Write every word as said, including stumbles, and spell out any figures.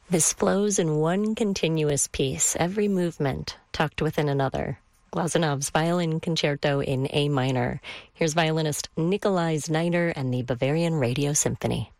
This flows in one continuous piece, every movement tucked within another. Glasenov's Violin Concerto in A minor. Here's violinist Nikolai Znaider and the Bavarian Radio Symphony.